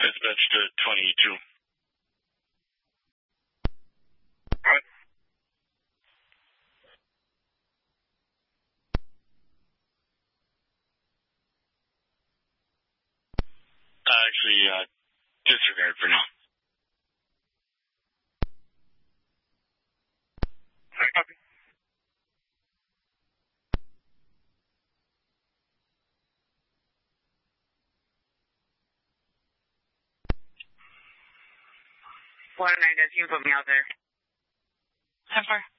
Dispatch to 22. What? Actually, disregard for now. I copy. What a night, guys. You can put me out there. 10-4.